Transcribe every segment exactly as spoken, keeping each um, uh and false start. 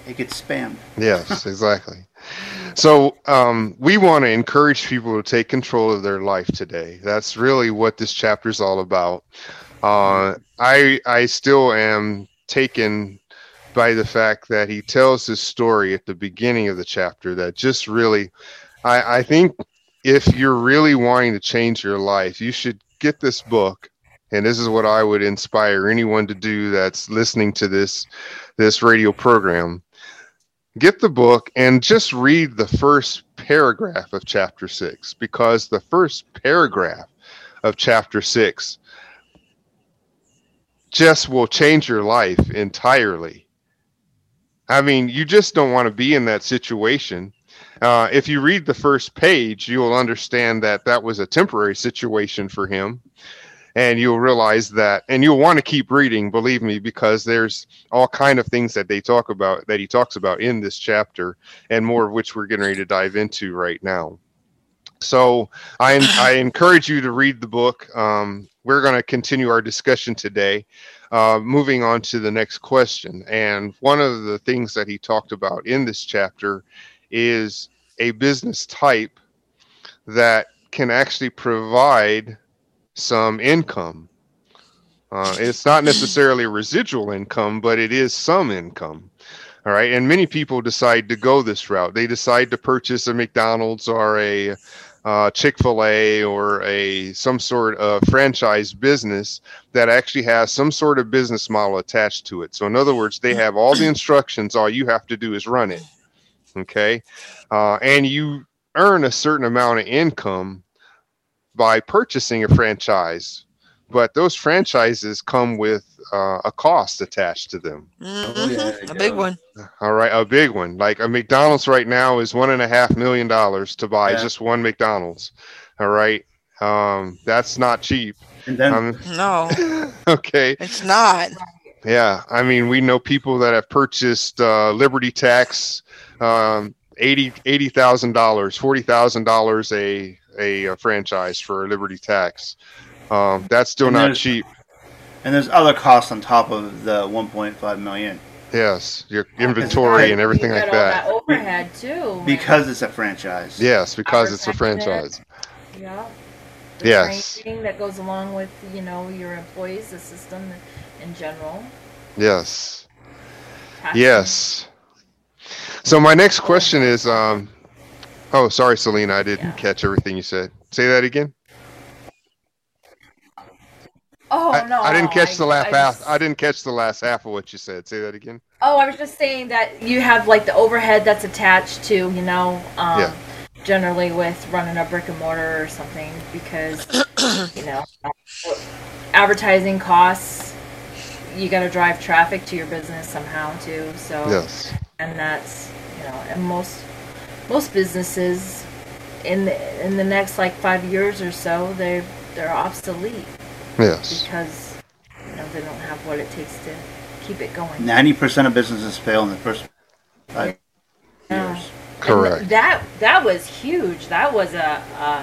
it gets spammed. Yes, exactly. So um, we want to encourage people to take control of their life today. That's really what this chapter is all about. Uh, I I still am taken by the fact that he tells his story at the beginning of the chapter that just really, I, I think if you're really wanting to change your life, you should get this book. And this is what I would inspire anyone to do that's listening to this this radio program. Get the book and just read the first paragraph of chapter six, because the first paragraph of chapter six just will change your life entirely. I mean, you just don't want to be in that situation. Uh, if you read the first page, you'll understand that that was a temporary situation for him. And you'll realize that, and you'll want to keep reading, believe me, because there's all kind of things that they talk about, that he talks about in this chapter, and more of which we're getting ready to dive into right now. So I, I encourage you to read the book. Um, we're going to continue our discussion today, uh, moving on to the next question. And one of the things that he talked about in this chapter is a business type that can actually provide some income. Uh, it's not necessarily residual income, but it is some income. All right. And many people decide to go this route. They decide to purchase a McDonald's or a uh, Chick-fil-A or a some sort of franchise business that actually has some sort of business model attached to it. So in other words, they have all the instructions. All you have to do is run it. Okay. Uh, and you earn a certain amount of income by purchasing a franchise, but those franchises come with uh, a cost attached to them. Mm-hmm. Oh, yeah, a big one. All right, a big one. Like a McDonald's right now is one and a half million dollars to buy Yeah. just one McDonald's. All right, um, that's not cheap. And then, Um, No, okay, it's not. yeah. I mean, we know people that have purchased uh, Liberty Tax, um, eighty eighty thousand dollars, forty thousand dollars a A, a franchise for Liberty Tax. Um, that's still And not there's- cheap. and there's other costs on top of the one point five million Yes, your inventory and everything you like got all that. that overhead too. because it's a franchise. Yes, because it's a Advertising it. franchise. Yeah. The Yes. training that goes along with, you know, your employees, the system in general. Yes. Taxing. Yes. So my next question is, um, oh, sorry, Selena, I didn't Yeah. catch everything you said. Say that again. Oh I, no! I didn't catch I- the last I half. just- I didn't catch the last half of what you said. Say that again. Oh, I was just saying that you have like the overhead that's attached to, you know, um, Yeah. generally with running a brick and mortar or something, because you know, advertising costs. You got to drive traffic to your business somehow too. So Yes. and that's, you know, and most most businesses in the in the next like five years or so, they they're obsolete Yes. because you know they don't have what it takes to keep it going. Ninety percent of businesses fail in the first five Yeah. years. Correct. And that that was huge. That was a, a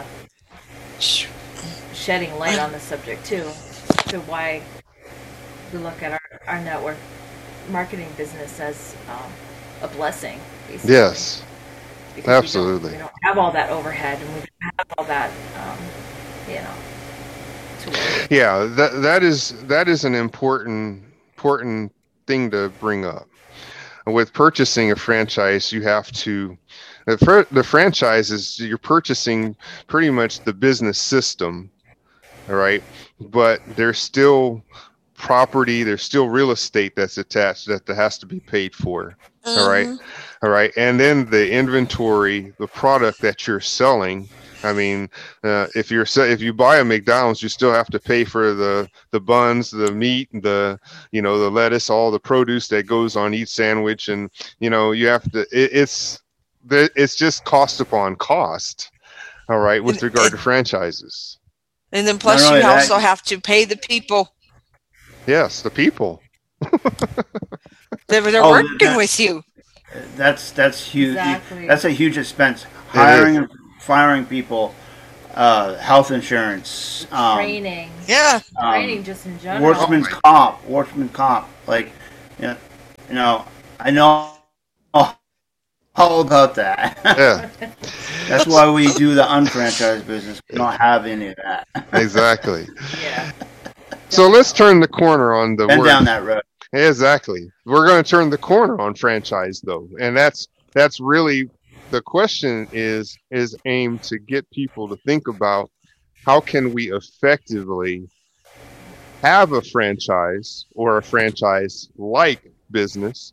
shedding light on the subject too, to why we look at our, our network marketing business as um, a blessing. Basically. Yes. Because we don't- Absolutely. We don't, have all that overhead, and we don't have all that, um, you know. To worry. Yeah, that that is that is an important important thing to bring up. With purchasing a franchise, you have to the, fr- the franchise is you're purchasing pretty much the business system, all right? But there's still property, there's still real estate that's attached that has to be paid for. All right. Mhm. All right. And then the inventory, the product that you're selling. I mean, uh, if you're se- if you buy a McDonald's, you still have to pay for the the buns, the meat, the you know the lettuce, all the produce that goes on each sandwich, and you know you have to. It, it's the it's just cost upon cost. All right, with And- regard and- to franchises. And then plus Not you only that- also have to pay the people Yes, the people. that are Oh, working that- with you. That's that's huge. Exactly. That's a huge expense. Hiring and firing people, uh, health insurance, um, Training, Yeah. um, training just in general. workman's comp, workman's comp. Like, you know, you know, I know all about that. Yeah, That's why we do the unfranchised business. We don't have any of that. exactly. Yeah. So let's turn the corner on the Been word. down that road. Exactly. We're going to turn the corner on franchise though. And that's that's really the question is is aimed to get people to think about how can we effectively have a franchise or a franchise like business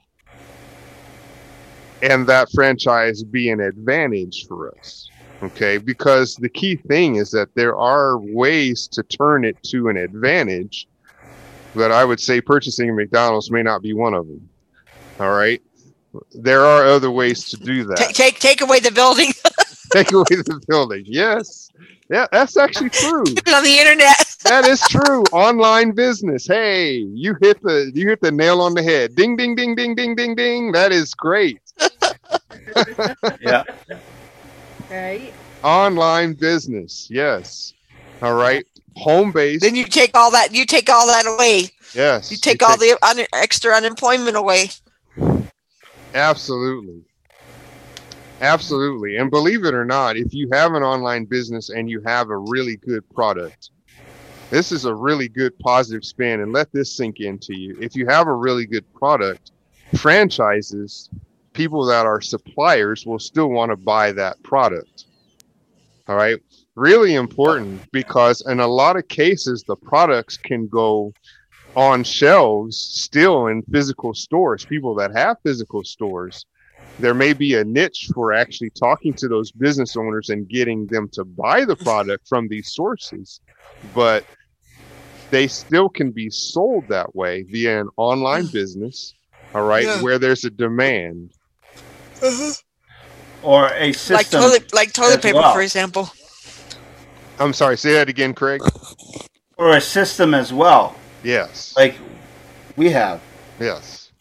and that franchise be an advantage for us. Okay, because the key thing is that there are ways to turn it to an advantage, but I would say purchasing a McDonald's may not be one of them. All right, there are other ways to do that. Take take take away the building. Take away the building. Yes, yeah, that's actually true. Put it on the internet. That is true. Online business. Hey, you hit the you hit the nail on the head. Ding ding ding ding ding ding ding. That is great. Yeah. Right. Online business. Yes. All right. Home base. Then you take all that. You take all that away. Yes. You take all the un- extra unemployment away. Absolutely. Absolutely. And believe it or not, if you have an online business and you have a really good product, this is a really good positive spin, and let this sink into you. If you have a really good product, franchises, people that are suppliers will still want to buy that product. All right. Really important, because in a lot of cases, the products can go on shelves still in physical stores. People that have physical stores, there may be a niche for actually talking to those business owners and getting them to buy the product from these sources, but they still can be sold that way via an online business. All right. Yeah. Where there's a demand. Uh-huh. Or a system. Like toilet, like toilet as paper, well. for example. I'm sorry, say that again, Craig. Or a system as well. Yes. Like we have. Yes.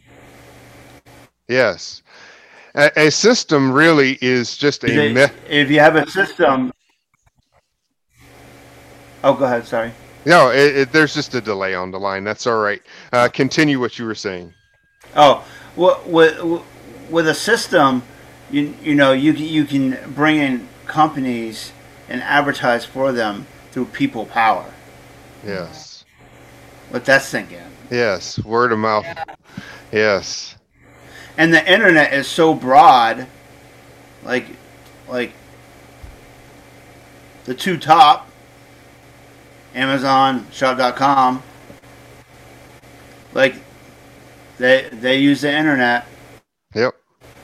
Yes. A, a system really is just a If, me- if you have a system. Oh, go ahead. Sorry. no, it, it, there's just a delay on the line. That's all right. Uh, continue what you were saying. Oh, well, with with a system, you you know you can- you can bring in companies and advertise for them through people power. Yes. Let that sink in. Yes. Word of mouth. Yes. And the internet is so broad, like like the two top, Amazon, shop dot com, like they they use the internet. Yep.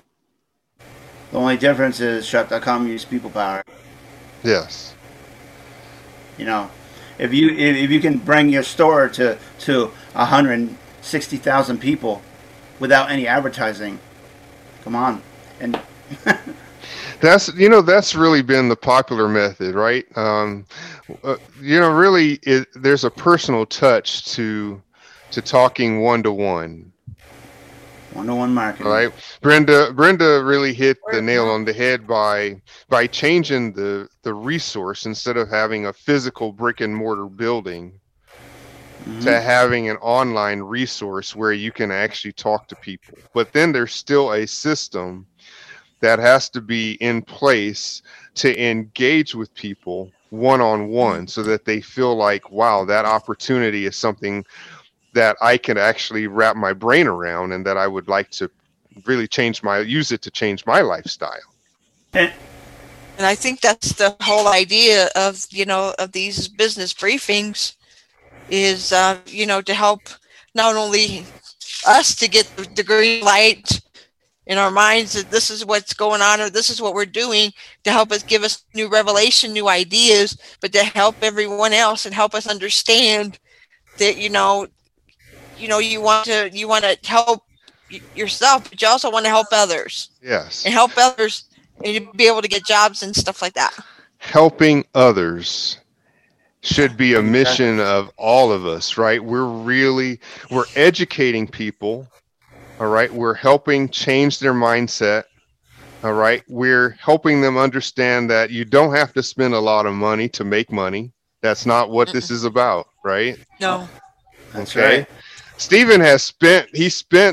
The only difference is shop dot com use people power. Yes. You know, if you if, if you can bring your store to to one hundred sixty thousand people without any advertising, come on. And That's, you know, that's really been the popular method, right? Um, uh, you know, really, it, there's a personal touch to to talking one to one. one-on-one marketing. Right, Brenda. Brenda really hit the nail on the head by by changing the the resource. Instead of having a physical brick and mortar building, Mhm. to having an online resource where you can actually talk to people. But then there's still a system that has to be in place to engage with people one on one, so that they feel like, wow, that opportunity is something that I can actually wrap my brain around, and that I would like to really change my, use it to change my lifestyle. And, And I think that's the whole idea of, you know, of these business briefings is, uh, you know, to help not only us to get the green light in our minds that this is what's going on or this is what we're doing, to help us give us new revelation, new ideas, but to help everyone else and help us understand that, you know, you know, you want to, you want to help y- yourself, but you also want to help others Yes. and help others and you'll be able to get jobs and stuff like that. Helping others should be a mission of all of us, right? We're really, we're educating people, all right? We're helping change their mindset, all right? We're helping them understand that you don't have to spend a lot of money to make money. That's not what this is about, right? No. that's Okay. right. Stephen has spent, he spent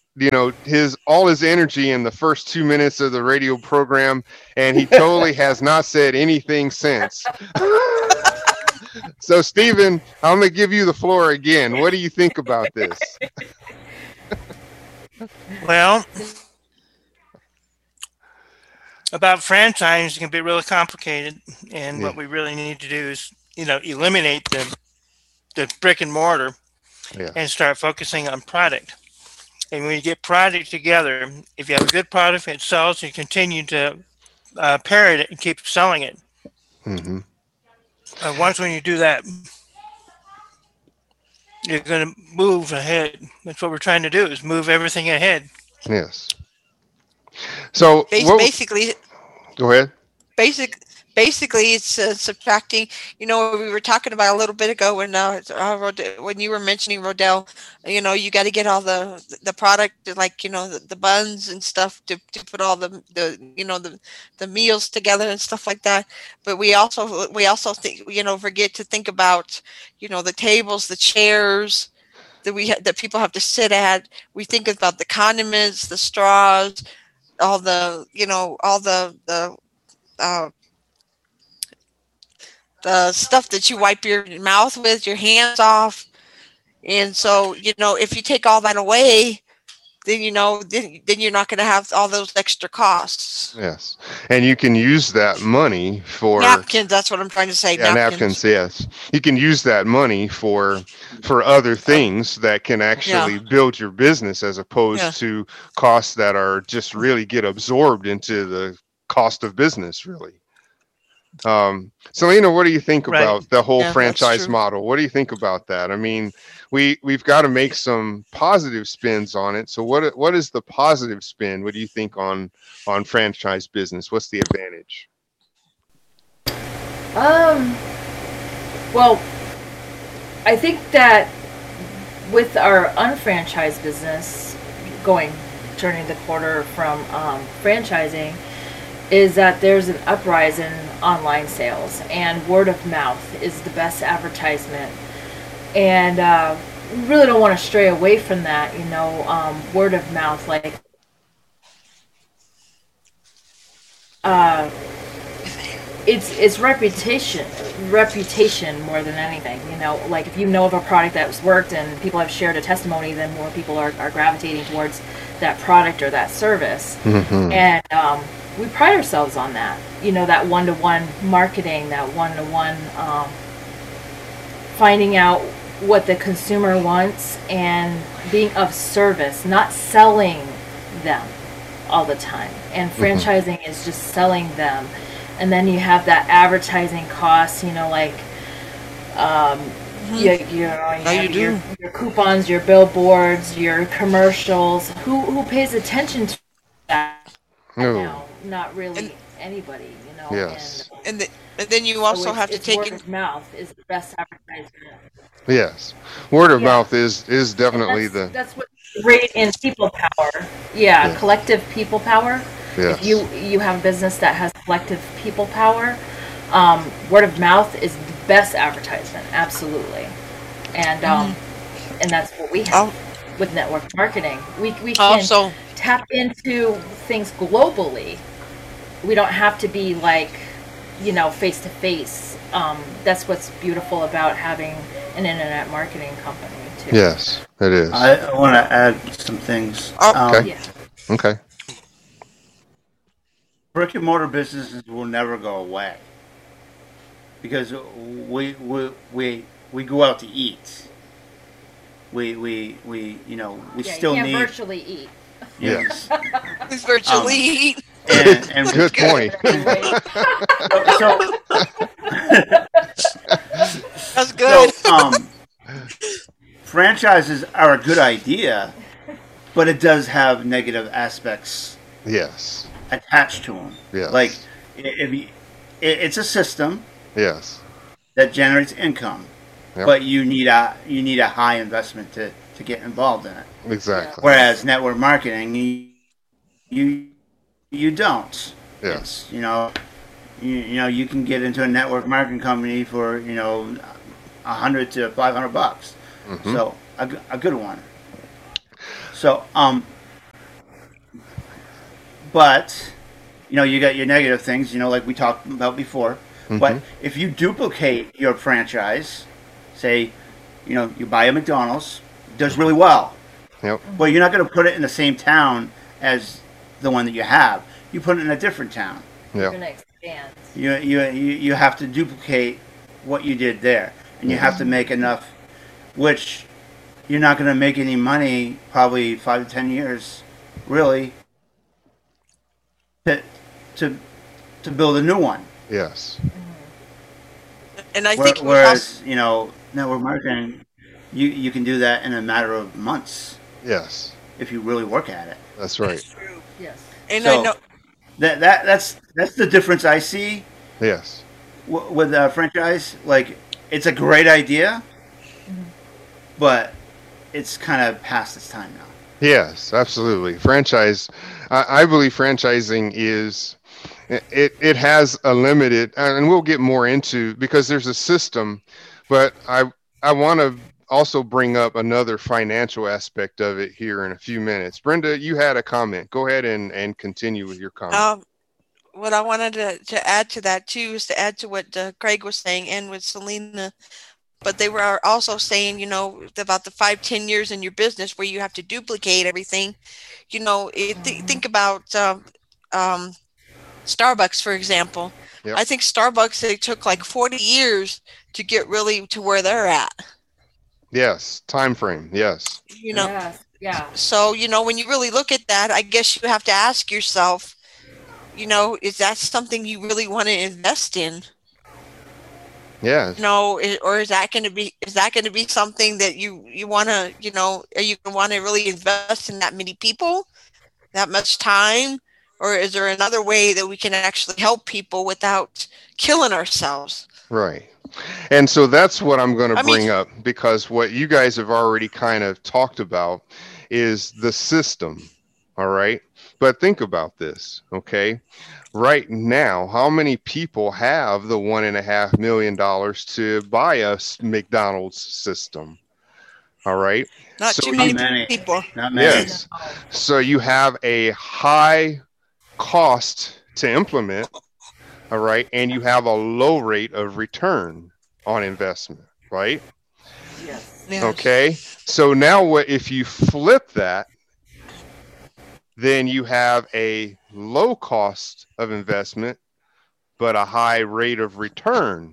you know, his all his energy in the first two minutes of the radio program, and he totally has not said anything since. So, Stephen, I'm going to give you the floor again. What do you think about this? Well, about franchise can be really complicated, and Yeah. what we really need to do is, you know, eliminate the the brick and mortar Yeah. and start focusing on product. And when you get product together, if you have a good product that sells, you continue to uh, parrot it and keep selling it. Mm-hmm. Uh, once when you do that, you're going to move ahead. That's what we're trying to do, is move everything ahead. Yes. So, Bas- what, basically, go ahead. basic, basically, it's uh, subtracting. You know, we were talking about a little bit ago when uh, uh, Rod- when you were mentioning Rodell. You know, you got to get all the the product, like you know, the, the buns and stuff to, to put all the the you know the the meals together and stuff like that. But we also we also think you know forget to think about you know the tables, the chairs that we ha- that people have to sit at. We think about the condiments, the straws, all the you know all the the uh, the stuff that you wipe your mouth with, your hands off. And so, you know, if you take all that away, then, you know, then, then you're not going to have all those extra costs. Yes. And you can use that money for Napkins, that's what I'm trying to say. yeah, napkins. Yes. You can use that money for for other things that can actually Yeah. build your business, as opposed Yeah. to costs that are just really get absorbed into the cost of business, really. Um, Selena, what do you think Right. about the whole Yeah, that's franchise true. model? What do you think about that? I mean, we we've got to make some positive spins on it. So what what is the positive spin? What do you think on on franchise business? What's the advantage? Um, well, I think that with our unfranchised business going, turning the quarter from um, franchising, is that there's an uprise in online sales, and word of mouth is the best advertisement. And uh, we really don't want to stray away from that, you know, um, word of mouth, like uh, it's it's reputation reputation more than anything, you know, like if you know of a product that's worked and people have shared a testimony, then more people are, are gravitating towards that product or that service. Mm-hmm. And um, we pride ourselves on that, you know, that one-to-one marketing, that one-to-one um, finding out what the consumer wants and being of service, not selling them all the time. And franchising mm-hmm. is just selling them. And then you have that advertising cost, you know, like um, mm-hmm. you, you, know, you, no, have you do. Your, your coupons, your billboards, your commercials. Who who pays attention to that? No. Now? Not really And, anybody, you know. Yes. And, and, the, and then you also so have to it's take word in, of mouth is the best advertisement. Yes. Word of Yeah. mouth is is definitely that's, the that's what's great in people power. Yeah, Yeah. collective people power. yes. If you you have a business that has collective people power, um, word of mouth is the best advertisement, absolutely. And um, and that's what we have oh, with network marketing. We we can also, tap into things globally. We don't have to be like, you know, face to face. Um, that's what's beautiful about having an internet marketing company too. Yes, it is. I, I want to add some things. Oh, Um, okay. Yeah. Okay. brick and mortar businesses will never go away because we we we, we go out to eat. We we, we you know we Yeah, still you can't need virtually eat. Yes. it's virtually. Um, and, and Good point. so, That's good. so um, franchises are a good idea, but it does have negative aspects Yes. attached to them. Yes. Like if you, it, it's a system Yes. that generates income, Yep. but you need a you need a high investment to, to get involved in it. Exactly. Whereas network marketing, you you, you don't. Yes. It's, you know, you, you know you can get into a network marketing company for you know a hundred to five hundred bucks. Mhm. So a, g- a good one. So um, but you know, you got your negative things, you know, like we talked about before. Mm-hmm. But if you duplicate your franchise, say, you know, you buy a McDonald's, it does really well. Yep. Well, you're not going to put it in the same town as the one that you have. You put it in a different town. You're Yeah. gonna expand. You you you, you have to duplicate what you did there, and you have to make enough, which you're not going to make any money probably five to ten years, really, to to to build a new one. Yes. And I Where- think we also, whereas you know network marketing, you you can do that in a matter of months Yes. if you really work at it. That's right. Yes. and So- I know, That that that's that's the difference I see Yes. w- with a franchise. Like, it's a great idea, but it's kind of past its time now. Yes, absolutely. Franchise, I, I believe franchising is, it, it has a limited, and we'll get more into, because there's a system, but I, I want to also bring up another financial aspect of it here in a few minutes. Brenda, you had a comment. Go ahead and, and continue with your comment. um, what I wanted to, to add to that too is to add to what uh, Craig was saying and with Selena, but they were also saying, you know, about the five, ten years in your business where you have to duplicate everything. You know, it, th- think about um, um, Starbucks, for example. Yep. I think Starbucks, they took like forty years to get really to where they're at, Yes, time frame. Yes. you know. Yes. Yeah. So, you know, when you really look at that, I guess you have to ask yourself, you know, is that something you really want to invest in? Yeah. No, i- or is that going to be is that going to be something that you you want to, you know, are you going to want to really invest in that many people, that much time, or is there another way that we can actually help people without killing ourselves? Right. And so that's what I'm going to I mean- bring up, because what you guys have already kind of talked about is the system. All right. But think about this. Okay. Right now, how many people have the one and a half million dollars to buy a s- McDonald's system? All right. Not So too you- many Not many. people. Not many. Yes. So you have a high cost to implement. All right. And you have a low rate of return on investment. Right. Yes. Yeah. Okay. So now what if you flip that, then you have a low cost of investment, but a high rate of return.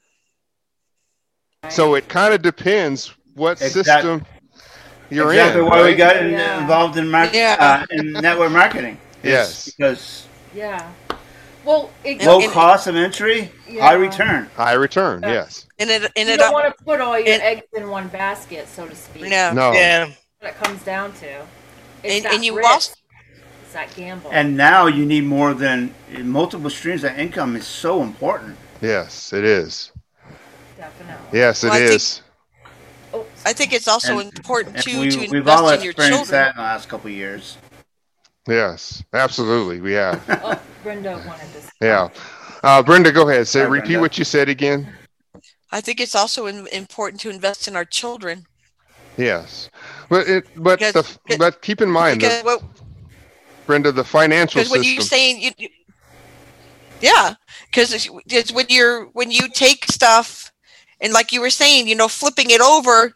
So it kind of depends what Exact- system you're exactly in. why we right? got in- Yeah. involved in market Yeah. uh, in network marketing. is Yes. because Yeah. Well, it, low and- cost of entry, Yeah. high return. High return. Yeah. Yes. And it and you it don't want to put all your and- eggs in one basket, so to speak. no. No. Yeah. What it comes down to. It's And, that and you risk. also It's that gamble. And now you need more than multiple streams of income is so important. Yes, it is. Definitely. Yes, it Well, I think- is. Oh, I think it's also And- important And too we, to we've all invest in your experienced children. that in the last couple of years. Yes, absolutely. We have. oh, Brenda wanted to. Yeah. Uh, Brenda, go ahead. Say, Hi, repeat Brenda. what you said again. I think it's also in, important to invest in our children Yes. But it, but Because- the, but keep in mind because that, what Brenda, the financial because when system. you're saying you, you- yeah, because it's, it's when you're when you take stuff and like you were saying, you know, flipping it over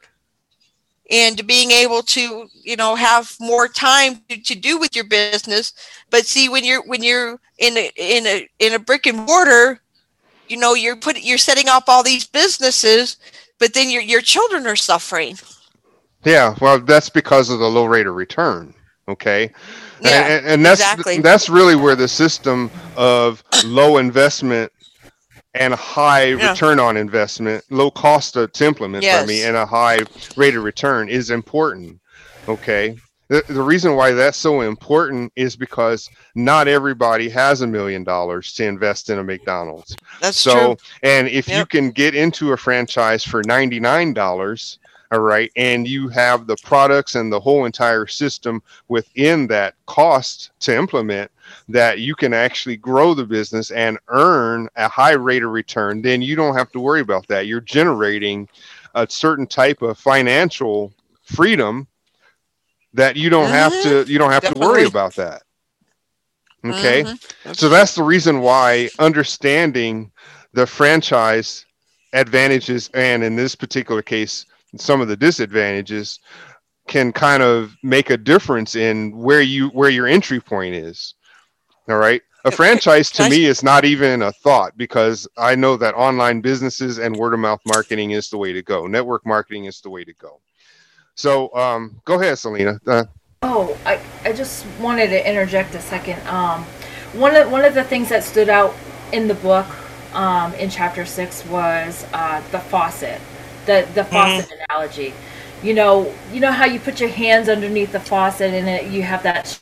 and being able to, you know, have more time to, to do with your business. But see, when you're when you're in a in a in a brick and mortar, you know, you're put you're setting up all these businesses, but then your your children are suffering. Yeah, well, that's because of the low rate of return. Okay. Yeah, and, and that's exactly. that's really where the system of low investment and high Yeah. return on investment, low cost to, to implement, Yes. for me, and a high rate of return is important. Okay. The, the reason why that's so important is because not everybody has a million dollars to invest in a McDonald's. That's So, true. and if you Yep. can get into a franchise for ninety-nine dollars, all right, and you have the products and the whole entire system within that cost to implement, that you can actually grow the business and earn a high rate of return, then you don't have to worry about that. You're generating a certain type of financial freedom that you don't have to, you don't have to worry Definitely. about that. Okay. Mhm. So that's the reason why understanding the franchise advantages, and in this particular case, some of the disadvantages, can kind of make a difference in where you where your entry point is. All right. A Yep. Can franchise to I- me is not even a thought, because I know that online businesses and word of mouth marketing is the way to go. Network marketing is the way to go. So um, go ahead, Selena. Uh, Oh, I, I just wanted to interject a second. Um, one of one of the things that stood out in the book, um, in chapter six, was uh, the faucet, the the faucet analogy. You know, you know how you put your hands underneath the faucet and it, you have that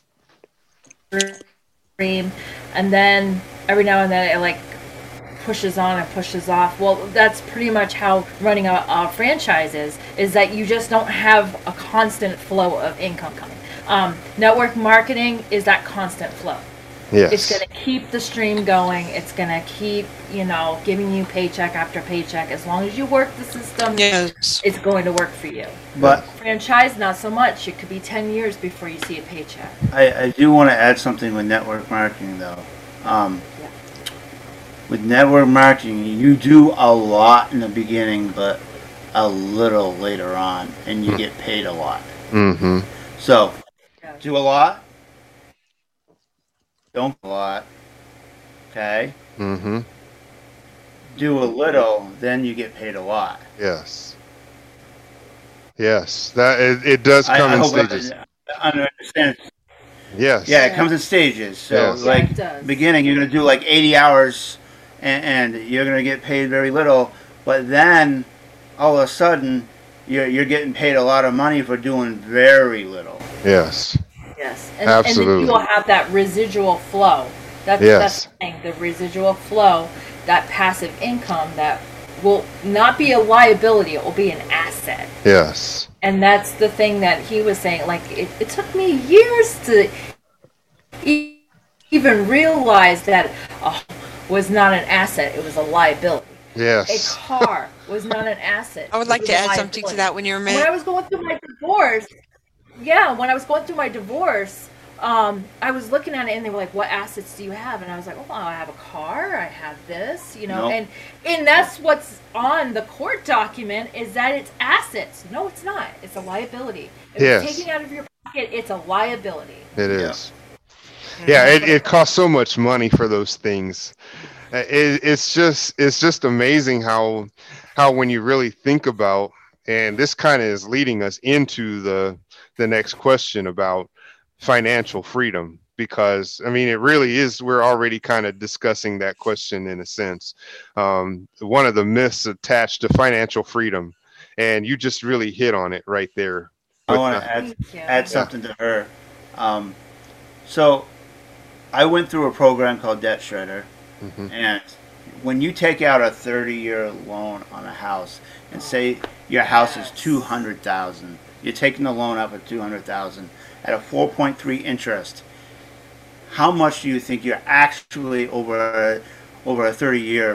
stream, and then every now and then it like pushes on and pushes off. Well, that's pretty much how running a, a franchise is, is that you just don't have a constant flow of income coming. Um, network marketing is that constant flow. yes. It's going to keep the stream going. It's going to keep, you know, giving you paycheck after paycheck. As long as you work the system, Yes. it's going to work for you. But Franchise, not so much. It could be ten years before you see a paycheck. I, I do want to add something with network marketing, though. Um, Yeah. with network marketing, you do a lot in the beginning, but a little later on, and you get paid a lot. Mm-hmm. So, Yeah. do a lot, don't do a lot, okay? Mm-hmm. Do a little, then you get paid a lot. Yes. Yes. That it, it does I, come I in hope stages. I understand. Yes. Yeah, it Yeah. comes in stages. So, Yes. like, Yeah, it does. beginning, you're going to do like eighty hours, and, and you're going to get paid very little. But then, all of a sudden, you're, you're getting paid a lot of money for doing very little. Yes. Yes, and, and Absolutely. then you will have that residual flow. That's, Yes. that's the thing, the residual flow, that passive income that will not be a liability, it will be an asset. Yes. And that's the thing that he was saying. Like, it, it took me years to e- even realize that a home was not an asset, it was a liability. A Yes. car was not an asset. I would it like was to a add something to liability. that when you're When I mid. was going through my divorce, yeah, when I was going through my divorce, um, I was looking at it and they were like, "What assets do you have?" And I was like, "Oh, well, I have a car. I have this, you know." Nope. And and that's what's on the court document, is that it's assets. No, it's not. It's a liability. If Yes. it's taken out of your pocket, it's a liability. It Yeah. is. Yeah, it, it costs so much money for those things. Uh, It, it's just it's just amazing how how when you really think about, and this kind of is leading us into the the next question about financial freedom, because I mean it really is, we're already kind of discussing that question in a sense. Um, one of the myths attached to financial freedom, and you just really hit on it right there. I with want the- to add, Thank you. add something to her. Um, so, I went through a program called Debt Shredder, Mhm. and when you take out a thirty-year loan on a house, and say your house is two hundred thousand, you're taking the loan out for two hundred thousand at a four point three interest. How much do you think you're actually over a, over a thirty year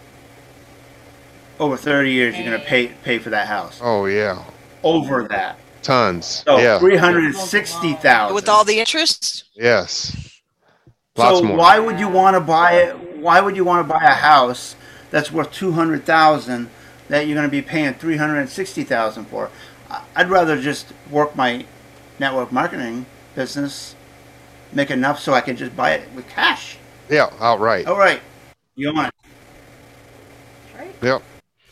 over thirty years you're going to pay pay for that house? Oh yeah, Over that. tons. So Yeah. three hundred sixty thousand. With all the interest? Yes. Lots So more. why would you want to buy it? Why would you want to buy a house that's worth two hundred thousand that you're going to be paying three hundred sixty thousand for? I- I'd rather just work my network marketing business, make enough so I can just buy it with cash. Yeah, outright. All right, you want it? Right? Yep.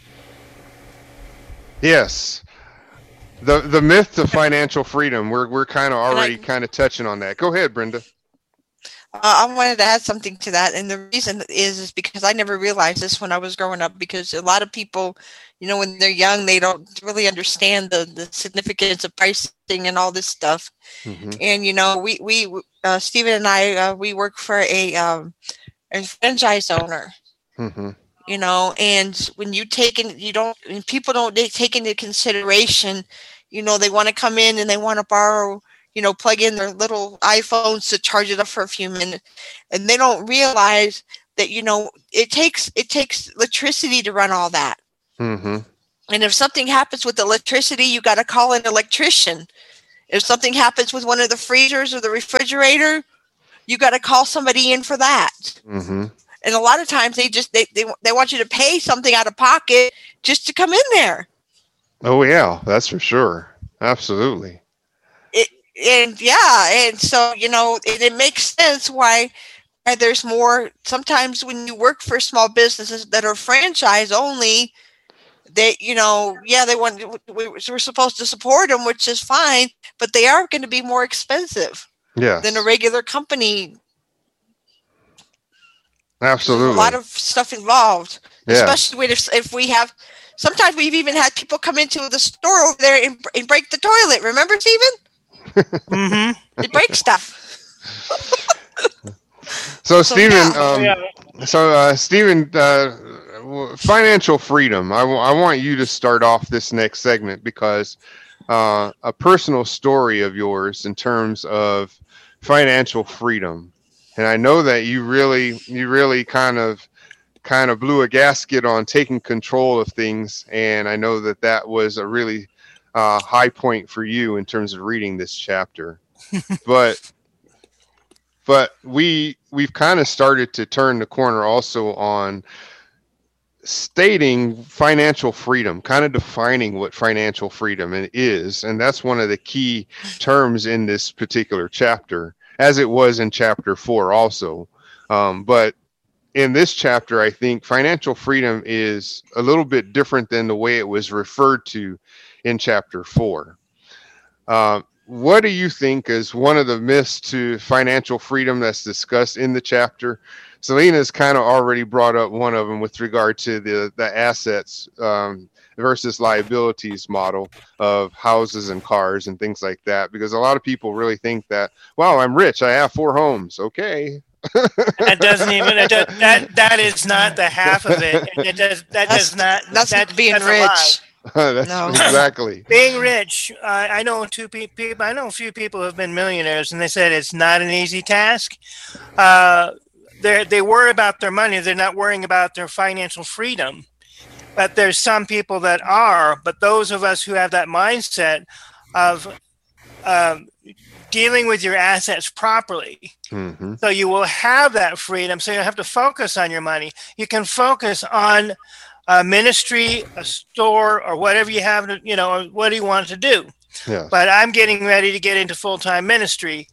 Yes. The the myth to financial freedom, we're we're kind of And I- already kind of touching on that. Go ahead, Brenda. Uh, I wanted to add something to that, and the reason is is because I never realized this when I was growing up. Because a lot of people, you know, when they're young, they don't really understand the the significance of pricing and all this stuff. hmm And you know, we we uh, Stephen and I uh, we work for a um, a franchise owner. hmm You know, and when you take in, you don't, when people don't they take into consideration, you know, they want to come in and they want to borrow, you know, plug in their little iPhones to charge it up for a few minutes, and they don't realize that, you know, it takes it takes electricity to run all that. hmm And if something happens with electricity, you got to call an electrician. If something happens with one of the freezers or the refrigerator, you got to call somebody in for that. Mm-hmm. And a lot of times they just they, they they want you to pay something out of pocket just to come in there. Oh yeah, that's for sure. Absolutely. It, and yeah, and so you know it, it makes sense why, why there's more. Sometimes when you work for small businesses that are franchise only, they you know yeah they want we, we're supposed to support them, which is fine, but they are going to be more expensive Yes. than a regular company. Absolutely. There's a lot of stuff involved, Yeah. especially when if, if we have. Sometimes we've even had people come into the store over there and, and break the toilet. Remember, Stephen? Mm-hmm. They break stuff. So, Stephen, yeah. um, Yeah. so uh, Stephen, uh, financial freedom. I, w- I want you to start off this next segment because uh, a personal story of yours in terms of financial freedom, and I know that you really, you really kind of, kind of blew a gasket on taking control of things, and I know that that was a really uh, high point for you in terms of reading this chapter, but. But we we've kind of started to turn the corner also on stating financial freedom, kind of defining what financial freedom is, and that's one of the key terms in this particular chapter, as it was in chapter four also. Um, but in this chapter, I think financial freedom is a little bit different than the way it was referred to in chapter four. Uh, What do you think is one of the myths to financial freedom that's discussed in the chapter? Selena's kind of already brought up one of them with regard to the, the assets um, versus liabilities model of houses and cars and things like that, because a lot of people really think that, wow, I'm rich, I have four homes. Okay. That doesn't even it does, that that is not the half of it. It does that That's, does not that's that, being that's a lie. rich. That's No. exactly. Being rich, uh, I know two pe- people. I know a few people who have been millionaires, and they said it's not an easy task. Uh, they they worry about their money; they're not worrying about their financial freedom. But there's some people that are. But those of us who have that mindset of um, dealing with your assets properly, Mm-hmm. so you will have that freedom. So you don't have to focus on your money. You can focus on a ministry, a store, or whatever you have to, you know, or what do you want to do? Yeah. But I'm getting ready to get into full-time ministry,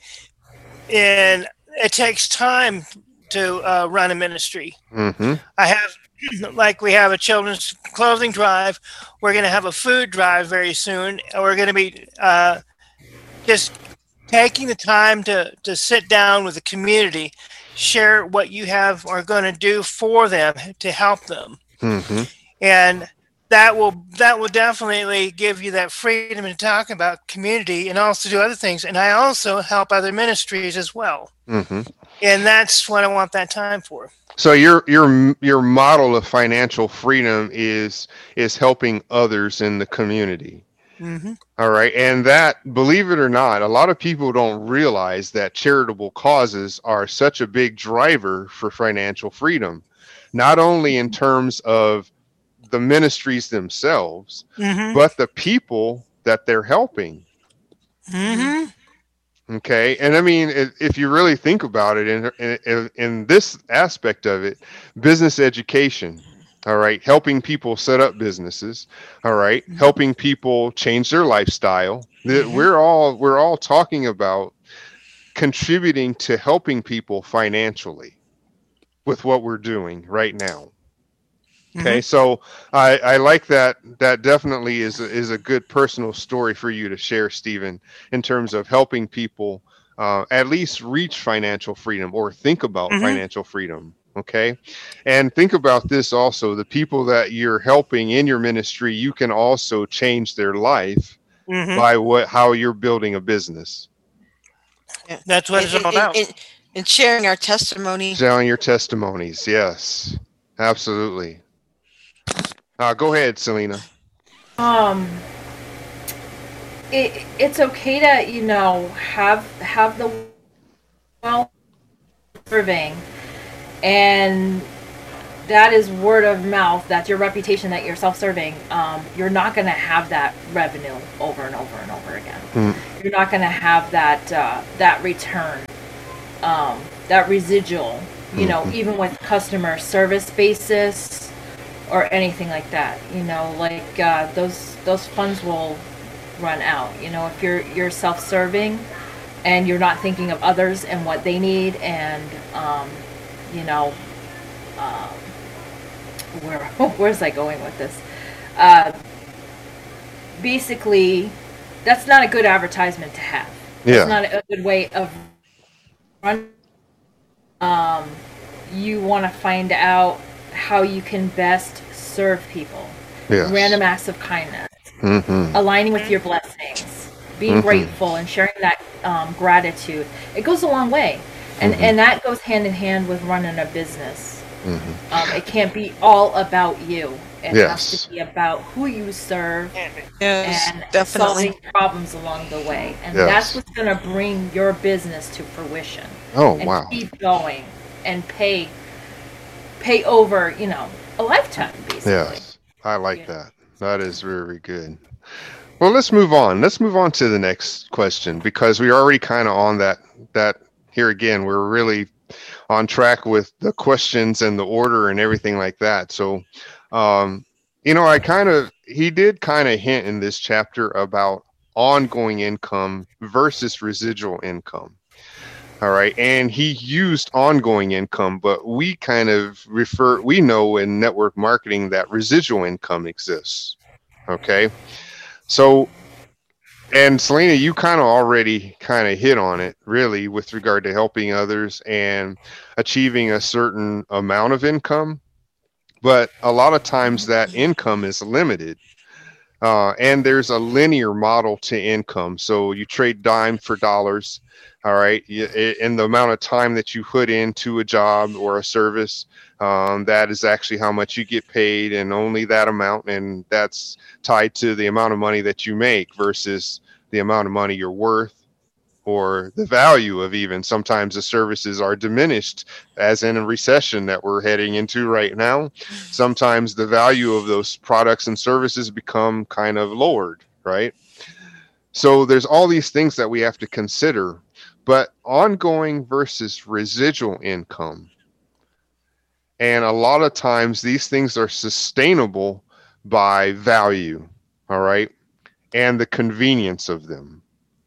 and it takes time to uh, run a ministry. Mm-hmm. I have, like we have a children's clothing drive. We're going to have a food drive very soon. And we're going to be uh, just taking the time to, to sit down with the community, share what you have are going to do for them to help them. Mm-hmm. And that will that will definitely give you that freedom to talk about community and also do other things. And I also help other ministries as well. Mm-hmm. And that's what I want that time for. So your your your model of financial freedom is is helping others in the community. Mm-hmm. All right. And that, believe it or not, a lot of people don't realize that charitable causes are such a big driver for financial freedom, not only in terms of the ministries themselves, Mm-hmm. but the people that they're helping. Mm-hmm. Okay. And I mean, if, if you really think about it in, in, in this aspect of it, business education, all right, helping people set up businesses, all right, helping people change their lifestyle. That we're all we're all talking about contributing to helping people financially with what we're doing right now. Okay, so I, I like that. That definitely is a, is a good personal story for you to share, Stephen, in terms of helping people uh, at least reach financial freedom or think about Mhm. financial freedom. Okay, and think about this also: the people that you're helping in your ministry, you can also change their life Mm-hmm. by what how you're building a business, That's what it's And- all and- about. and- and sharing our testimony. telling your testimonies. Yes, absolutely. Uh, go ahead, Selena. Um, it it's okay to you know have have the well serving, and that is word of mouth. That's your reputation that you're self-serving. Um, you're not going to have that revenue over and over and over again. Mm. You're not going to have that uh, that return um, that residual, you know, Mhm. even with customer service basis or anything like that, you know, like uh, those those funds will run out. You know, if you're you're self-serving and you're not thinking of others and what they need, and um, you know, um, where where's I going with this? Uh, basically, that's not a good advertisement to have. Yeah. It's not a good way of run. Um, you want to find out how you can best serve people. Yes. Random acts of kindness, Mm-hmm. aligning with your blessings, being Mhm. grateful, and sharing that um, gratitude. It goes a long way, and Mhm. and that goes hand in hand with running a business. Mm-hmm. Um, it can't be all about you. It Yes. has to be about who you serve Yes, and definitely. solving problems along the way. And Yes. that's what's going to bring your business to fruition. Oh, And wow. keep going and pay pay over, you know, a lifetime, basically. Yes, I like Yeah. that. That is very good. Well, let's move on. Let's move on to the next question, because we're already kind of on that. That here again, we're really on track with the questions and the order and everything like that. So, um, you know, I kind of he did kind of hint in this chapter about ongoing income versus residual income. All right. And he used ongoing income, but we kind of refer, we know in network marketing that residual income exists. Okay. So, and Selena, you kind of already kind of hit on it really with regard to helping others and achieving a certain amount of income. But a lot of times that income is limited. Uh, and there's a linear model to income. So you trade dime for dollars. All right. You, and the amount of time that you put into a job or a service, um, that is actually how much you get paid, and only that amount. And that's tied to the amount of money that you make versus the amount of money you're worth, or the value of even sometimes the services are diminished, as in a recession that we're heading into right now. Sometimes the value of those products and services become kind of lowered, right? So there's all these things that we have to consider, but ongoing versus residual income. And a lot of times these things are sustainable by value, all right, and the convenience of them.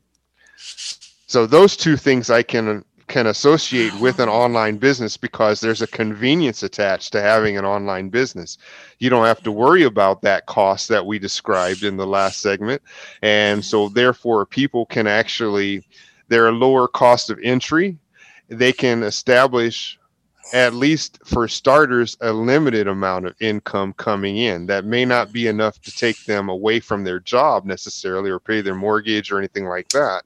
So those two things I can can associate with an online business, because there's a convenience attached to having an online business. You don't have to worry about that cost that we described in the last segment. And so therefore people can actually, they're a lower cost of entry. They can establish, at least for starters, a limited amount of income coming in that may not be enough to take them away from their job necessarily, or pay their mortgage or anything like that.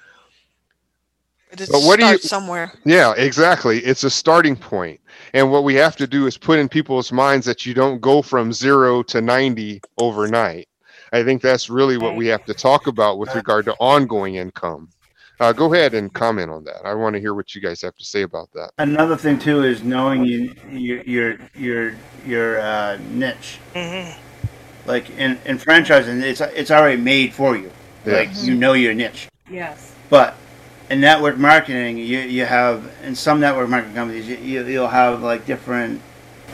But it's But what do you- start somewhere. Yeah, exactly. It's a starting point. And what we have to do is put in people's minds that you don't go from zero to ninety overnight. I think that's really what we have to talk about with regard to ongoing income. Uh, go ahead and comment on that. I want to hear what you guys have to say about that. Another thing too is knowing you, your your your your uh, niche. Mhm. Like in, in franchising, it's it's already made for you. Like Yes. you know your niche. Yes. But in network marketing, you you have in some network marketing companies, you, you you'll have like different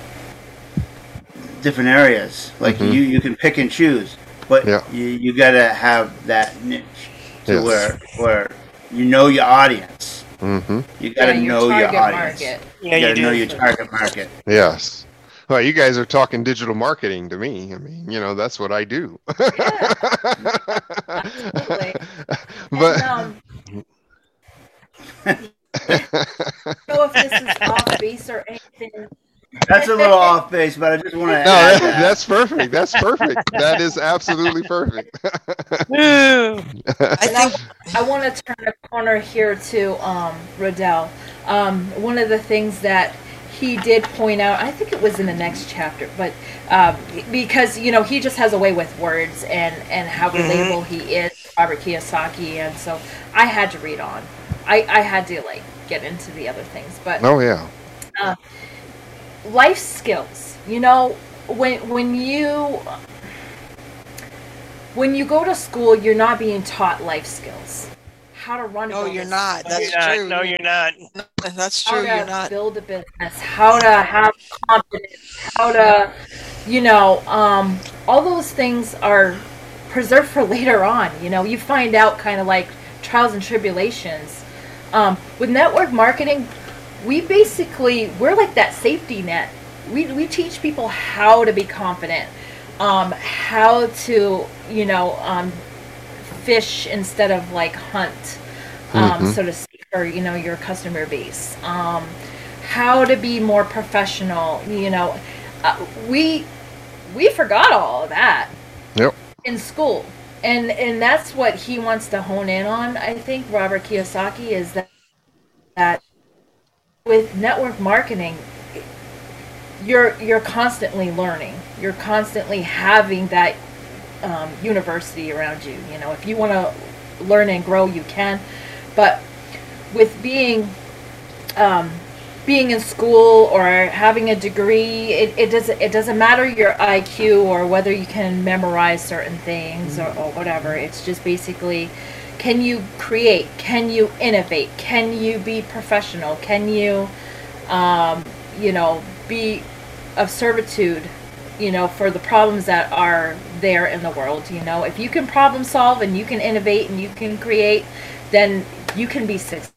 different areas. Like Mhm. you you can pick and choose, but Yeah. you you gotta have that niche to Yes. where where you know your audience. Mm-hmm. You gotta Yeah, your know your target audience. market. Yeah, You you gotta know do. your target market. Yes. Well, you guys are talking digital marketing to me. I mean, you know, that's what I do. Absolutely. But And, um, I don't know if this is off base or anything. That's a little off base, but I just want to no, add that, that. that's perfect. That's perfect. That is absolutely perfect. I And I, think I want to turn a corner here to um, Rodell. Um, one of the things that he did point out, I think it was in the next chapter, but um, because you know he just has a way with words and and how relatable he is, Robert Kiyosaki, and so I had to read on. I I had to like get into the other things, but Oh yeah. uh, life skills. You know, when when you when you go to school, you're not being taught life skills. how to run a No, you're business, not. No, That's you're not. true. No, you're not. That's how true. to You're not. build a business, how to have confidence, how to, you know, um, all those things are preserved for later on. You know, you find out kind of like trials and tribulations. Um, with network marketing, we basically, we're like that safety net. We, we teach people how to be confident, um, how to, you know, um, fish instead of like hunt, um, Mhm. so to speak, for, you know, your customer base. Um, how to be more professional, you know. Uh, we we forgot all of that Yep. in school. And and that's what he wants to hone in on, I think, Robert Kiyosaki, is that that with network marketing, you're you're constantly learning. You're constantly having that um, university around you. You know, if you want to learn and grow, you can. But with being um, being in school or having a degree, it, it doesn't it doesn't matter your I Q or whether you can memorize certain things, or, or whatever. It's just basically, can you create? Can you innovate? Can you be professional? Can you, um, you know, be of servitude, you know, for the problems that are there in the world? You know, if you can problem solve and you can innovate and you can create, then you can be successful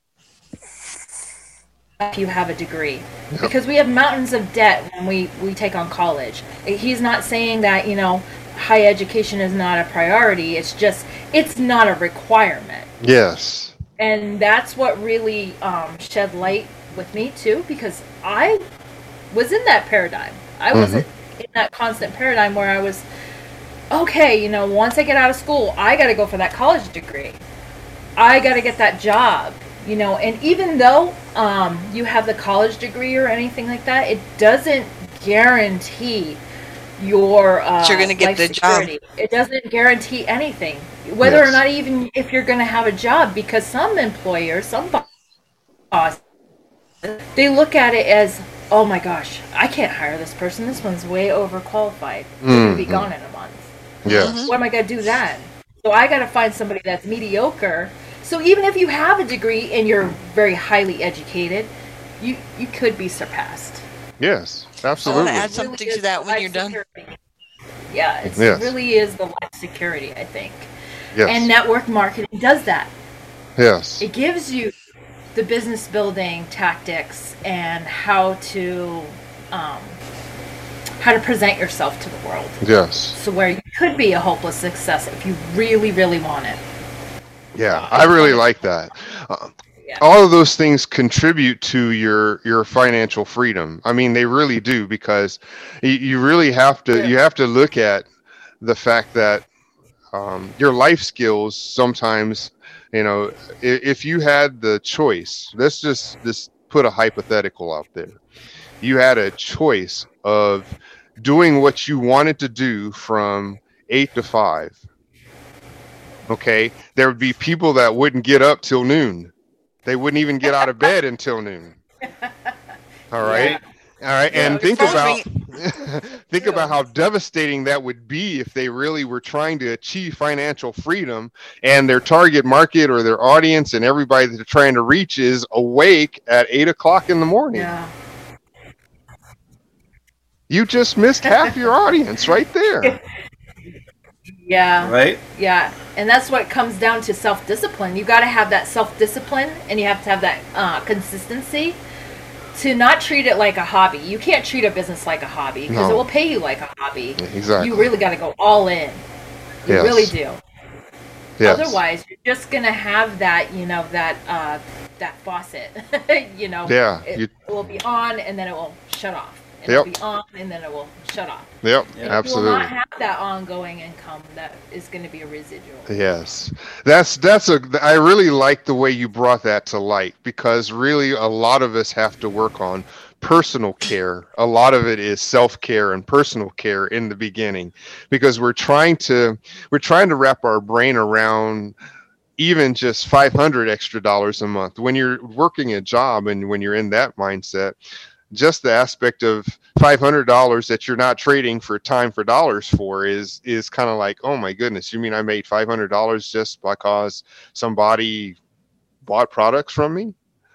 if you have a degree. Yep. Because we have mountains of debt when we, we take on college. He's not saying that, you know, higher education is not a priority. It's just, it's not a requirement. Yes. And that's what really um, shed light with me too, because I was in that paradigm. I wasn't in that constant paradigm where I was, okay, you know, once I get out of school, I got to go for that college degree. I got to get that job, you know. And even though um, you have the college degree or anything like that, it doesn't guarantee your uh, You're gonna get life the job. security. It doesn't guarantee anything, whether Yes. or not even if you're going to have a job, because some employers, some boss, they look at it as, oh my gosh, I can't hire this person. This one's way overqualified. They're going to be Mhm. gone in a month. Yes. What am I going to do then? So I got to find somebody that's mediocre. So even if you have a degree and you're very highly educated, you you could be surpassed. Yes. I want Absolutely. to add something is to that the when life you're done. security. Yeah, it's, Yes. it really is the life security, I think. Yes. And network marketing does that. Yes. It gives you the business building tactics and how to um, how to present yourself to the world. Yes. So where you could be a hopeless success if you really, really want it. Yeah. I really like that. Uh, Yeah. all of those things contribute to your your financial freedom. I mean, they really do, because you, you really have to Yeah. you have to look at the fact that um, your life skills sometimes, you know, if, if you had the choice, let's just just put a hypothetical out there. You had a choice of doing what you wanted to do from eight to five. Okay, there would be people that wouldn't get up till noon. They wouldn't even get out of bed until noon. All right. All right. Yeah. And think Phone about ring- think about how devastating that would be if they really were trying to achieve financial freedom and their target market or their audience and everybody that they're trying to reach is awake at eight o'clock in the morning. Yeah. You just missed half your audience right there. Yeah. Right? Yeah. And that's what comes down to self-discipline. You got to have that self-discipline, and you have to have that uh, consistency to not treat it like a hobby. You can't treat a business like a hobby because No. it will pay you like a hobby. Exactly. You really got to go all in. You Yes. really do. Yes. Otherwise, you're just gonna have that, you know, that uh, that faucet. you know, Yeah, it, you- it will be on and then it will shut off. And Yep. It'll be on and then it will shut off. Yep. Yeah. You will Absolutely. not have that ongoing income that is going to be a residual. Yes, that's that's a. I really like the way you brought that to light, because really a lot of us have to work on personal care. A lot of it is self-care and personal care in the beginning, because we're trying to we're trying to wrap our brain around even just five hundred extra dollars a month when you're working a job, and when you're in that mindset. Just the aspect of five hundred dollars that you're not trading for time for dollars for is is kind of like, oh my goodness, you mean I made five hundred dollars just because somebody bought products from me?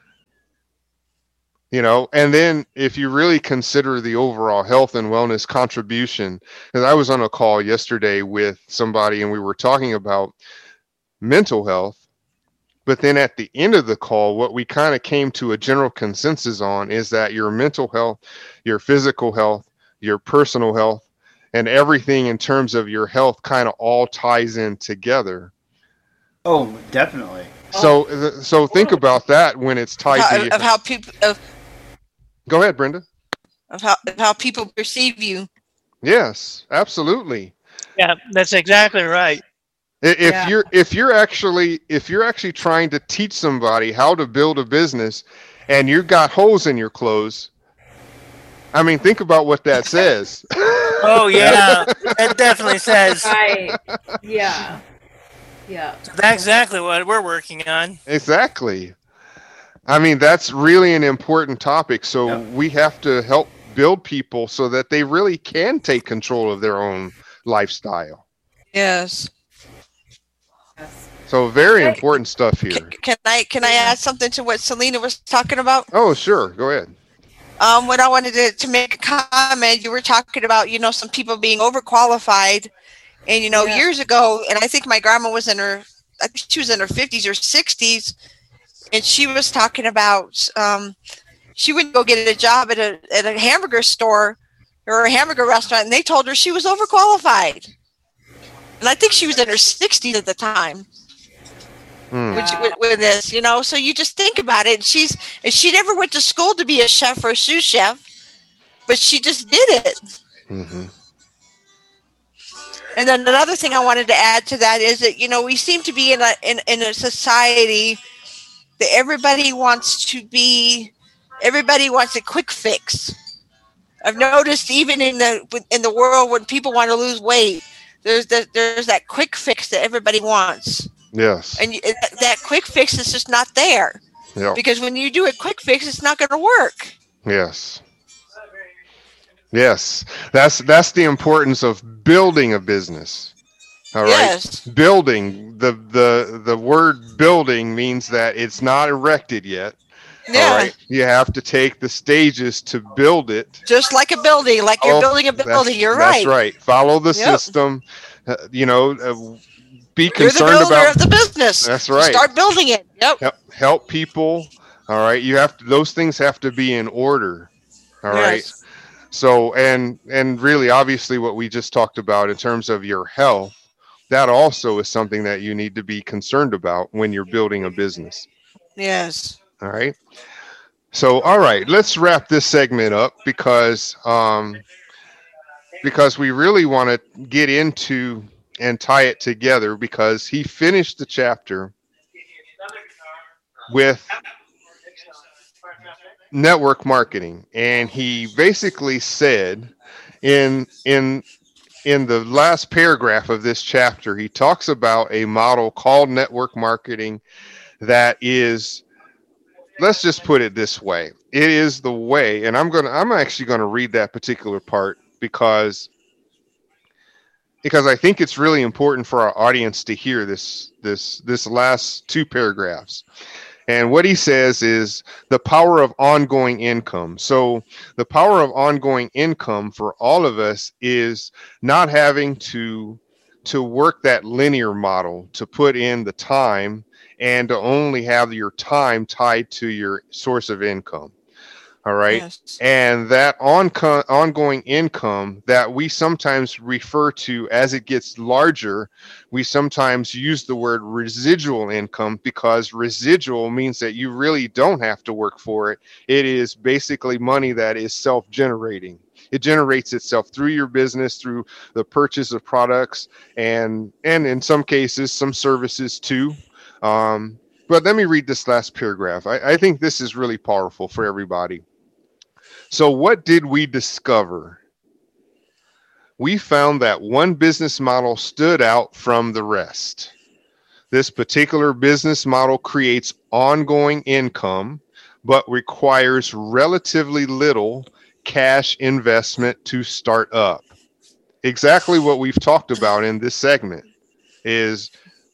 You know, and then if you really consider the overall health and wellness contribution, because I was on a call yesterday with somebody and we were talking about mental health, but then at the end of the call, what we kind of came to a general consensus on is that your mental health, your physical health, your personal health, and everything in terms of your health kind of all ties in together. Oh, definitely. So, so think about that when it's tied How- to of how people of, Go ahead, Brenda. of how of how people perceive you. Yes, absolutely. Yeah, that's exactly right. I- If Yeah. you're if you're actually if you're actually trying to teach somebody how to build a business, and you've got holes in your clothes, I mean, think about what that says. Oh yeah, that definitely says. Right. Yeah. Yeah. That's exactly what we're working on. Exactly. I mean, that's really an important topic. So Yep. we have to help build people so that they really can take control of their own lifestyle. Yes. Yes. So very Right. important stuff here. Can, can I can I add something to what Selena was talking about? Oh, sure. Go ahead. Um, when I wanted to, to make a comment, you were talking about, you know, some people being overqualified. And, you know, Yeah. years ago, and I think my grandma was in her, I think she was in her fifties or sixties, and she was talking about, um, she would go get a job at a, at a hamburger store or a hamburger restaurant, and they told her she was overqualified. And I think she was in her sixties at the time. Hmm. With, with, with this, you know, so you just think about it. And she's, and she never went to school to be a chef or a sous chef, but she just did it. Mhm. And then another thing I wanted to add to that is that, you know, we seem to be in a in, in a society that everybody wants to be, everybody wants a quick fix. I've noticed even in the in the world when people want to lose weight, there's the, there's that quick fix that everybody wants, Yes. and you, that quick fix is just not there. Yeah. Because when you do a quick fix, it's not going to work. Yes. Yes. That's that's the importance of building a business. All right. Yes. Building, the the the word building means that it's not erected yet. Yeah. All right. You have to take the stages to build it. Just like a building, like you're Oh, building a That's- building. You're That's right. right. Follow the Yep. system. Uh, you know, uh, be You're the concerned builder about of the business. That's You right. Start building it. Yep. help, help people. All right. You have to, those things have to be in order. All right. Yes. So, and and really, obviously, what we just talked about in terms of your health, that also is something that you need to be concerned about when you're building a business. Yes. All right. So, all right, let's wrap this segment up because um, because we really want to get into and tie it together because he finished the chapter with network marketing, and he basically said in in in the last paragraph of this chapter, he talks about a model called network marketing that is, let's just put it this way, it is the way, and I'm gonna I'm actually gonna read that particular part because because I think it's really important for our audience to hear this this this last two paragraphs. And what he says is the power of ongoing income. So the power of ongoing income for all of us is not having to to work that linear model, to put in the time and to only have your time tied to your source of income. All right. Yes. And that on ongoing income that we sometimes refer to as it gets larger, we sometimes use the word residual income because residual means that you really don't have to work for it. It is basically money that is self-generating. It generates itself through your business, through the purchase of products, and and in some cases, some services too. Um, but let me read this last paragraph. I, I think this is really powerful for everybody. So what did we discover? We found that one business model stood out from the rest. This particular business model creates ongoing income, but requires relatively little cash investment to start up. Exactly what we've talked about in this segment is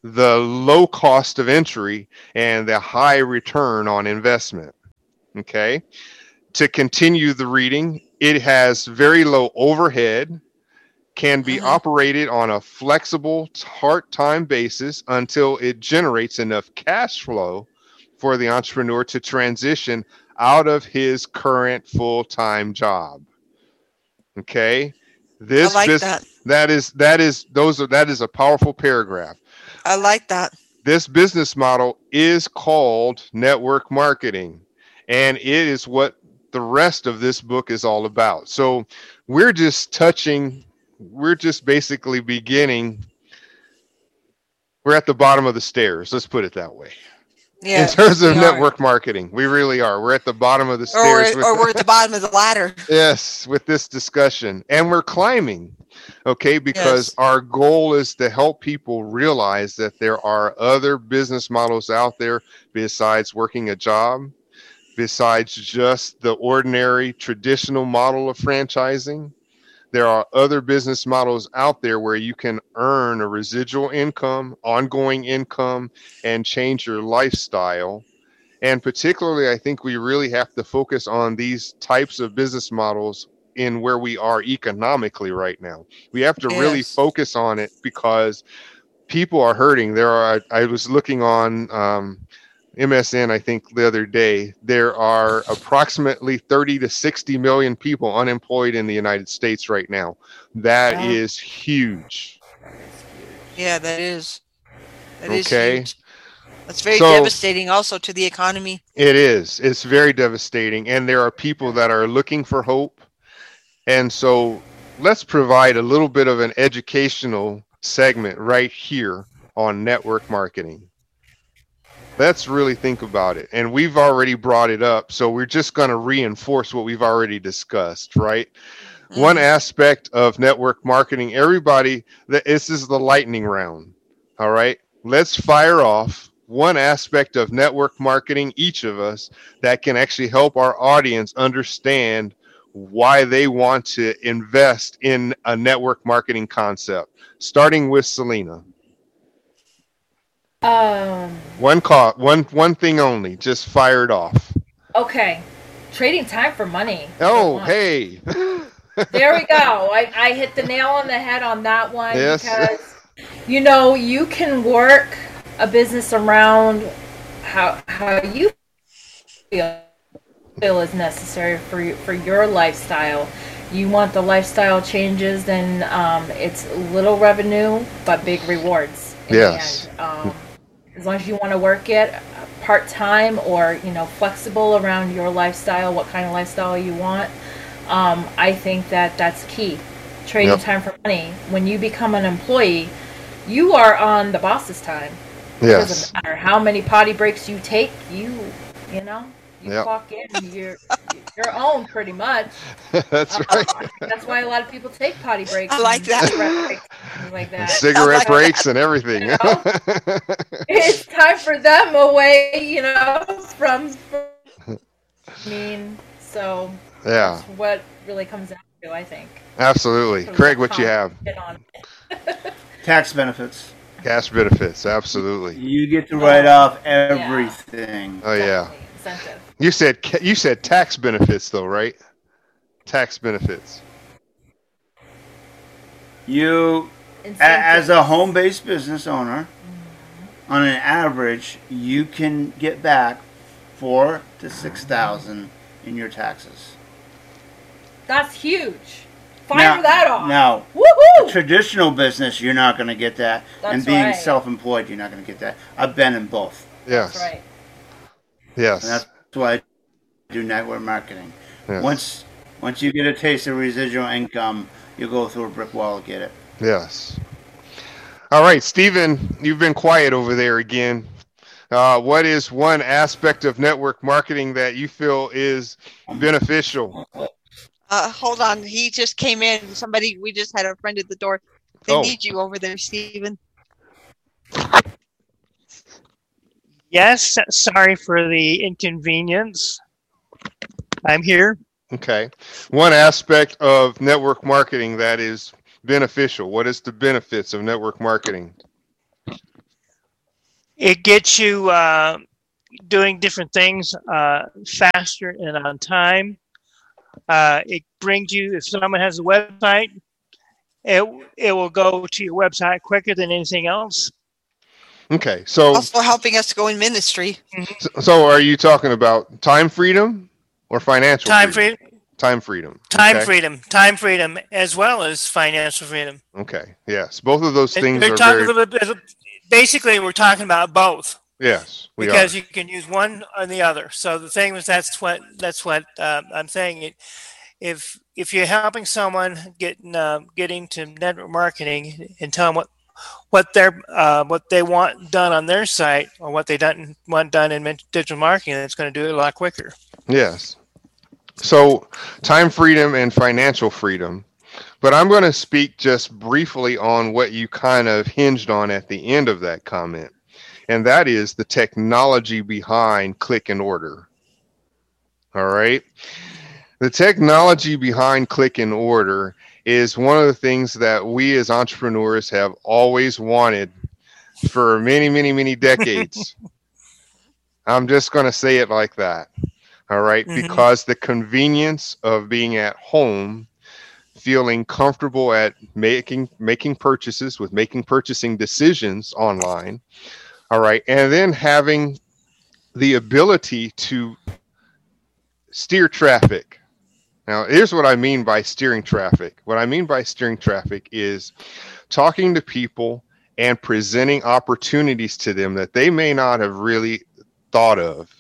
the low cost of entry and the high return on investment. Okay. To continue the reading, it has very low overhead, can be Mhm. operated on a flexible part-time basis until it generates enough cash flow for the entrepreneur to transition out of his current full-time job. Okay. This I like bus- that. that is that is those are that is a powerful paragraph. I like that. This business model is called network marketing, and it is what the rest of this book is all about. So we're just touching, we're just basically beginning. We're at the bottom of the stairs. Let's put it that way. Yeah. In terms of we are. network marketing, we really are. We're at the bottom of the Or stairs. we're, with- or we're at the bottom of the ladder. Yes, with this discussion. And we're climbing, okay? Because Yes. our goal is to help people realize that there are other business models out there besides working a job, besides just the ordinary traditional model of franchising. There are other business models out there where you can earn a residual income, ongoing income, and change your lifestyle. And particularly, I think we really have to focus on these types of business models in where we are economically right now. We have to really Yes. focus on it because people are hurting. There are, I was looking on um, M S N, I think the other day, there are approximately thirty to sixty million people unemployed in the United States right now. That Yeah. is huge. Yeah, that is. That is Okay. huge. That's very So- devastating also to the economy. It is. It's very devastating. And there are people that are looking for hope. And so let's provide a little bit of an educational segment right here on network marketing. Let's really think about it. And we've already brought it up. So we're just going to reinforce what we've already discussed, right? One Mhm. aspect of network marketing, everybody, th- this is the lightning round. All right. Let's fire off one aspect of network marketing, each of us, that can actually help our audience understand why they want to invest in a network marketing concept. Starting with Selena. Um. One call, one one thing only. Just fire it off. Okay. Trading time for money. for Oh, one. hey. There we go. I, I hit the nail on the head on that one Yes. because you know you can work a business around how how you feel feel is necessary for you, for your lifestyle. You want the lifestyle changes, then um, it's little revenue but big rewards. In Yes. The end. Um, as long as you want to work it part time or you know flexible around your lifestyle, what kind of lifestyle you want. Um, I think that that's key. Trading Yep. time for money. When you become an employee, you are on the boss's time. It Yes. doesn't matter how many potty breaks you take. You, you know, you Yep. clock in. You're your own pretty much. That's Uh, right. That's why a lot of people take potty breaks. I like and that. cigarette breaks, things like that. Cigarette like- breaks and everything. You know? It's time for them away, you know, from. from I mean, so Yeah, that's what really comes down to, I think. absolutely. So Craig, what you have? get on it. Tax benefits. Cash benefits, absolutely. You get to write off everything. Oh yeah. Definitely. Incentive. You said ca- you said tax benefits though, right? Tax benefits. You, a- Incentive. as a home-based business owner, on an average, you can get back four to six thousand in your taxes. That's huge. Fire Now- that off. Now, Woohoo! traditional business, you're not going to get that, and That's being right. self-employed, you're not going to get that. I've been in both, Yes. That's right. Yes. and that's why I do network marketing. yes. Once, once you get a taste of residual income, you'll go through a brick wall to get it. Yes. All right, Stephen, you've been quiet over there again. Uh, what is one aspect of network marketing that you feel is beneficial? Uh, hold on. He just came in. Somebody, we just had a friend at the door. They Oh. need you over there, Stephen. Yes, sorry for the inconvenience. I'm here. Okay. One aspect of network marketing that is beneficial. What is the benefits of network marketing? it gets you uh, doing different things uh, faster and on time. Uh, it brings you, if someone has a website, it it will go to your website quicker than anything else. Okay, so Also helping us go in ministry. so, so are you talking about time freedom or financial Time freedom? freedom, Time freedom. time okay. freedom, time freedom, as well as financial freedom. Okay. Yes, both of those things They're are talking very. a little bit, basically, we're talking about both. Yes, we Because are. you can use one or the other. So the thing was, that's what that's what uh, I'm saying. It if if you're helping someone get uh, getting to network marketing and tell them what what they're uh, what they want done on their site or what they don't want done in digital marketing, it's going to do it a lot quicker. Yes. So time freedom and financial freedom. But I'm going to speak just briefly on what you kind of hinged on at the end of that comment. And that is the technology behind click and order. All right. The technology behind click and order is one of the things that we as entrepreneurs have always wanted for many, many, many decades. I'm just going to say it like that. All right. Mhm. Because the convenience of being at home, feeling comfortable at making making purchases with making purchasing decisions online. All right. And then having the ability to steer traffic. Now, here's what I mean by steering traffic. What I mean by steering traffic is talking to people and presenting opportunities to them that they may not have really thought of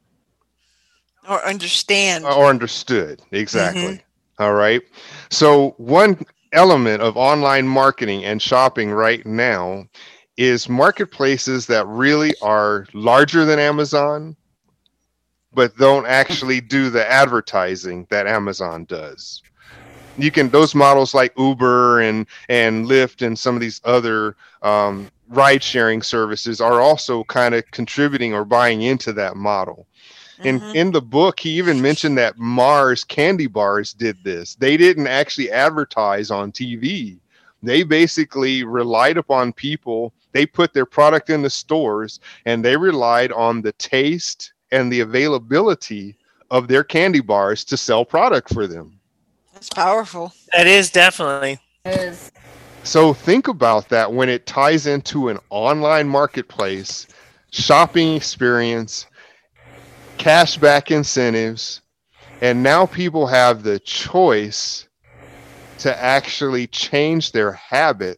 Or understand. or understood. Exactly. Mhm. All right. So one element of online marketing and shopping right now is marketplaces that really are larger than Amazon, but don't actually do the advertising that Amazon does. You can, those models like Uber and, and Lyft and some of these other um, ride sharing services are also kind of contributing or buying into that model. In, Mhm. in the book, he even mentioned that Mars candy bars did this. They didn't actually advertise on T V. They basically relied upon people. They put their product in the stores and they relied on the taste and the availability of their candy bars to sell product for them. That's powerful. That is definitely. Is So think about that when it ties into an online marketplace, shopping experience, cashback incentives, and now people have the choice to actually change their habit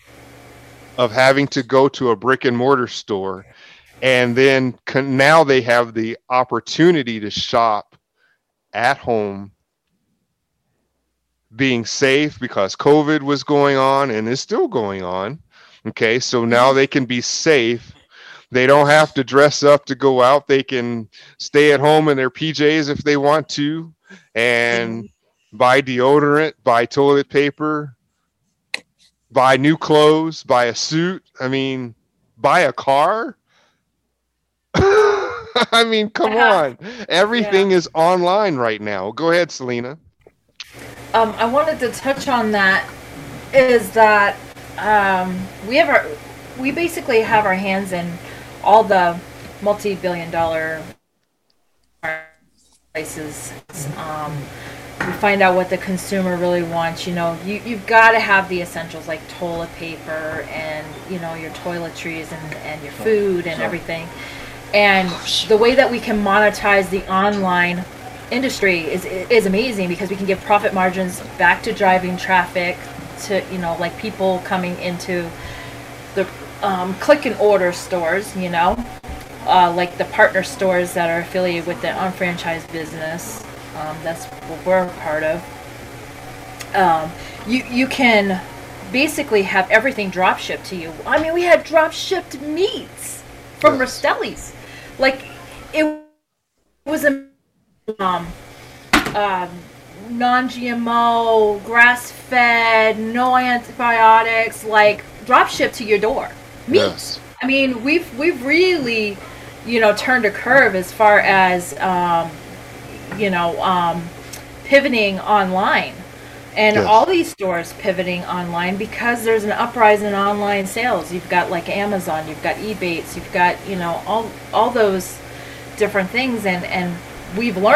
of having to go to a brick and mortar store, and then con- now they have the opportunity to shop at home, being safe because COVID was going on and is still going on. Okay, so now they can be safe. They don't have to dress up to go out. They can stay at home in their P Js if they want to, and buy deodorant, buy toilet paper, buy new clothes, buy a suit. I mean, buy a car. I mean, come on. Everything Yeah. is online right now. Go ahead, Selena. Um, I wanted to touch on that. Is that um, we have our, we basically have our hands in all the multi-billion dollar prices. Um, we find out what the consumer really wants. You know, you you've got to have the essentials like toilet paper and you know your toiletries and and your food and everything. And the way that we can monetize the online industry is is amazing because we can give profit margins back to driving traffic to, you know, like people coming into the um, click and order stores, you know, uh, like the partner stores that are affiliated with the unfranchised business. Um, that's what we're a part of. Um, you you can basically have everything drop shipped to you. I mean, we had drop shipped meats from Yes. Rastelli's. Like it was a um, um, non-G M O, grass-fed, no antibiotics, like drop shipped to your door. Meat. Yes. I mean, we've we've really, you know, turned a curve as far as um, you know, um, pivoting online. And Yes. all these stores pivoting online because there's an uprising in online sales. You've got like Amazon, you've got Ebates, you've got, you know, all all those different things, and and we've learned